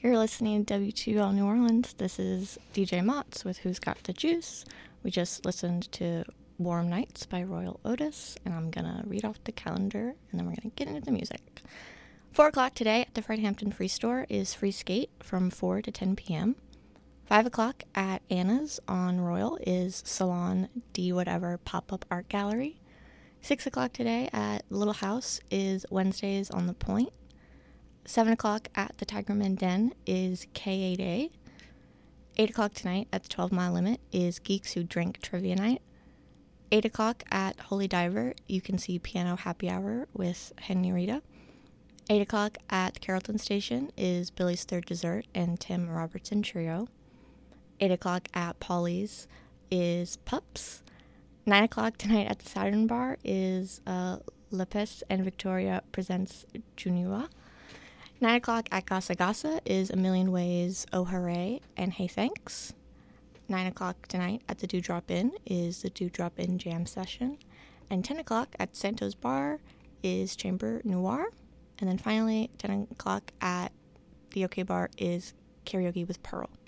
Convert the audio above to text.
You're listening to W2L New Orleans. This is DJ Motts with Who's Got the Juice. We just listened to Warm Nights by Royal Otis, and I'm going to read off the calendar, and then we're going to get into the music. 4 o'clock today at the Frighthampton Free Store is Free Skate from 4 to 10 p.m. 5 o'clock at Anna's on Royal is Salon D Whatever Pop-Up Art Gallery. 6 o'clock today at Little House is Wednesdays on the Point. 7 o'clock at the Tigerman Den is K8A. 8 o'clock tonight at the 12 Mile Limit is Geeks Who Drink Trivia Night. 8 o'clock at Holy Diver, you can see Piano Happy Hour with Henry Rita. 8 o'clock at Carrollton Station is Billy's Third Dessert and Tim Robertson Trio. 8 o'clock at Polly's is Pups. 9 o'clock tonight at the Saturn Bar is Lepes and Victoria Presents Junua. 9 o'clock at Gasa Gasa is A Million Ways, Oh Hooray, and Hey Thanks. 9 o'clock tonight at the Dewdrop Inn is the Dewdrop Inn Jam Session. And 10 o'clock at Santo's Bar is Chamber Noir. And then finally, 10 o'clock at the OK Bar is Karaoke with Pearl.